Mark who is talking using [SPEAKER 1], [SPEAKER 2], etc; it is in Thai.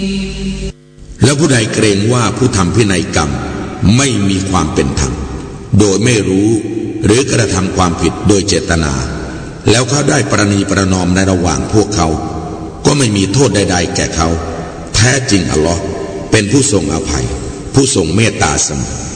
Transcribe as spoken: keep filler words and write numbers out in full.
[SPEAKER 1] แล้วผู้ใดเกรงว่าผู้ทำพินัยกรรมไม่มีความเป็นธรรมโดยไม่รู้หรือกระทำความผิดโดยเจตนาแล้วเขาได้ประนีประนอมในระหว่างพวกเขาก็ไม่มีโทษใดๆแก่เขาแท้จริงอัลลอฮ์เป็นผู้ทรงอภัยผู้ทรงเมตตาเสมอ